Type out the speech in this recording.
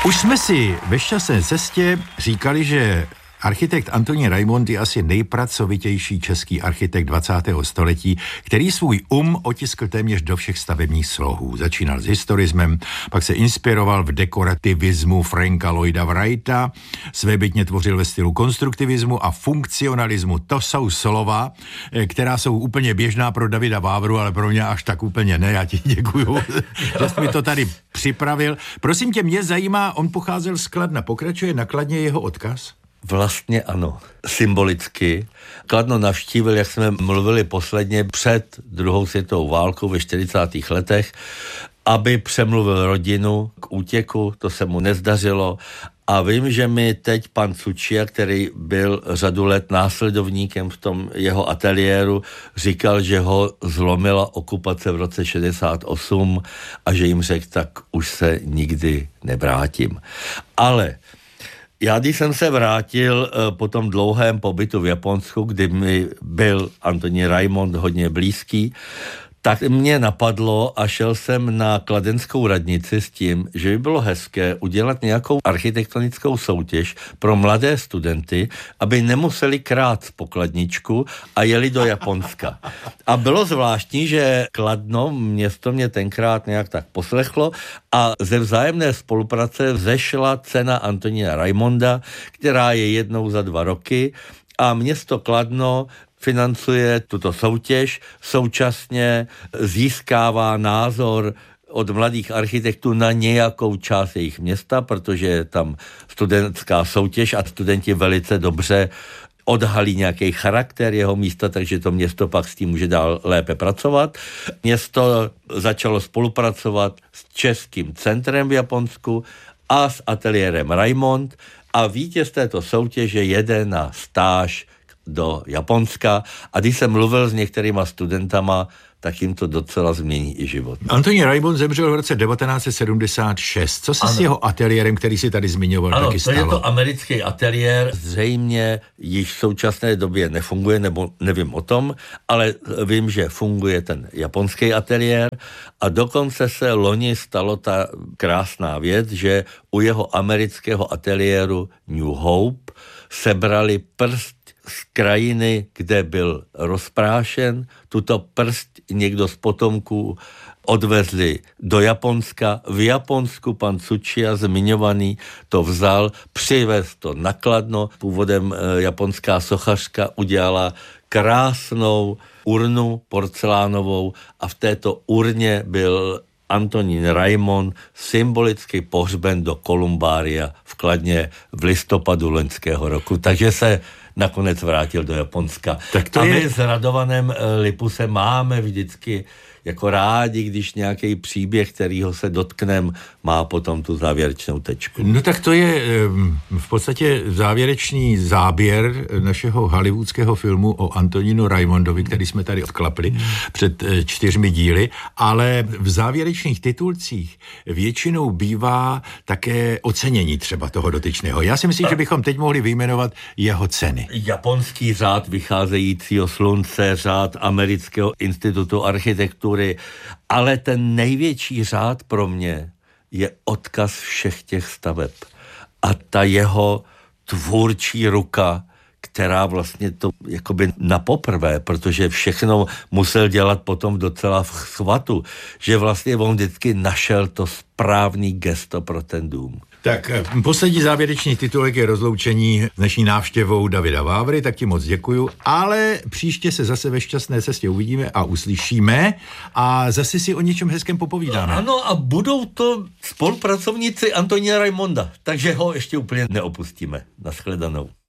Už jsme si ve šťastné cestě říkali, že architekt Antonín Raimond je asi nejpracovitější český architekt 20. století, který svůj otiskl téměř do všech stavebních slohů. Začínal s historismem, pak se inspiroval v dekorativismu Franka Lloyda Wrighta, svébytně tvořil ve stylu konstruktivismu a funkcionalismu. To jsou slova, která jsou úplně běžná pro Davida Vávru, ale pro mě až tak úplně ne. Já ti děkuju, že jsi mi to tady připravil. Prosím tě, mě zajímá, on pocházel z Kladna. Pokračuje na Kladně jeho odkaz? Vlastně ano, symbolicky. Kladno navštívil, jak jsme mluvili posledně, před druhou světovou válkou ve 40. letech, aby přemluvil rodinu k útěku, to se mu nezdařilo. A vím, že mi teď pan Tsuchiya, který byl řadu let následovníkem v tom jeho ateliéru, říkal, že ho zlomila okupace v roce 68 a že jim řekl, tak už se nikdy nevrátím. Ale já, když jsem se vrátil po tom dlouhém pobytu v Japonsku, kdy mi byl Antonín Raimond hodně blízký, tak mě napadlo a šel jsem na kladenskou radnici s tím, že by bylo hezké udělat nějakou architektonickou soutěž pro mladé studenty, aby nemuseli krát pokladničku a jeli do Japonska. A bylo zvláštní, že Kladno, město mě tenkrát nějak tak poslechlo a ze vzájemné spolupráce vzešla cena Antonína Raimonda, která je jednou za 2 roky a město Kladno financuje tuto soutěž, současně získává názor od mladých architektů na nějakou část jejich města, protože je tam studentská soutěž a studenti velice dobře odhalí nějaký charakter jeho místa, takže to město pak s tím může dál lépe pracovat. Město začalo spolupracovat s Českým centrem v Japonsku a s ateliérem Raimond a vítěz této soutěže jede na stáž do Japonska a když jsem mluvil s některýma studentama, tak jim to docela změní i život. Antonín Raimond zemřel v roce 1976. Co se s jeho ateliérem, který si tady zmiňoval, taky stalo? Ano, to je to americký ateliér. Zřejmě již v současné době nefunguje, nebo nevím o tom, ale vím, že funguje ten japonský ateliér a dokonce se loni stalo ta krásná věc, že u jeho amerického ateliéru New Hope sebrali prst z krajiny, kde byl rozprášen. Tuto prst někdo z potomků odvezli do Japonska. V Japonsku pan Tsuchiya zmiňovaný to vzal, přivez to na Kladno. Původem japonská sochařka udělala krásnou urnu porcelánovou a v této urně byl Antonín Raimond symbolicky pohřben do kolumbária v Kladně v listopadu loňského roku. Takže se nakonec vrátil do Japonska. A my s Radovanem Lipusem máme vždycky jako rádi, když nějaký příběh, kterýho se dotknem, má potom tu závěrečnou tečku. No tak to je v podstatě závěrečný záběr našeho hollywoodského filmu o Antonínu Raimondovi, který jsme tady odklapli před 4 díly, ale v závěrečných titulcích většinou bývá také ocenění třeba toho dotyčného. Já si myslím, že bychom teď mohli vyjmenovat jeho ceny. Japonský řád vycházejícího slunce, řád Amerického institutu architektury, ale ten největší řád pro mě je odkaz všech těch staveb. A ta jeho tvůrčí ruka, která vlastně to jakoby napoprvé, protože všechno musel dělat potom docela v chvatu, že vlastně on vždycky našel to správný gesto pro ten dům. Tak poslední závěrečný titulek je rozloučení s dnešní návštěvou Davida Vávry, tak ti moc děkuju, ale příště se zase ve šťastné cestě uvidíme a uslyšíme a zase si o něčem hezkém popovídáme. Ano a budou to spolupracovníci Antonína Raimonda, takže ho ještě úplně neopustíme. Nashledanou.